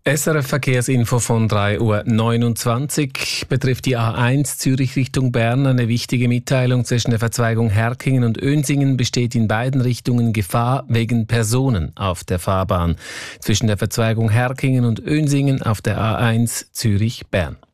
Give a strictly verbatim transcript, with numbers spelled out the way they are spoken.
S R F Verkehrsinfo von drei Uhr neunundzwanzig betrifft die A eins Zürich Richtung Bern. Eine wichtige Mitteilung: zwischen der Verzweigung Herkingen und Önsingen besteht in beiden Richtungen Gefahr wegen Personen auf der Fahrbahn. Zwischen der Verzweigung Herkingen und Önsingen auf der A eins Zürich-Bern.